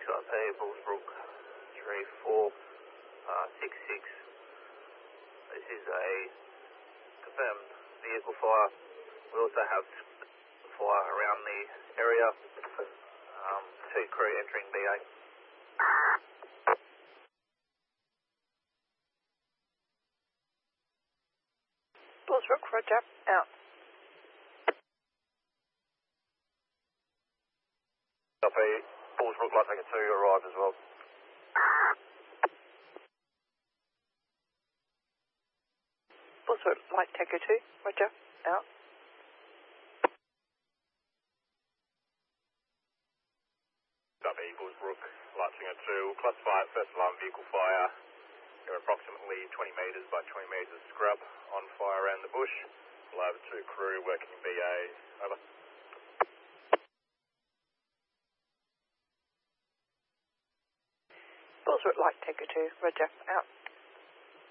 RP, Bullsbrook 3466. This is a confirmed vehicle fire. We also have fire around the area. Two crew entering BA. Bullsbrook, roger, out. Copy. Bullsbrook, Light Tanker 2 arrived as well. Bullsbrook, Light Tanker 2, roger, out. Copy. Bullsbrook, Light Tanker 2. Classify it first alarm vehicle fire. There are approximately 20 metres by 20 metres scrub on fire around the bush. We'll have two crew working in BA. Over. Bullsbrook, Light Tanker 2, roger, out.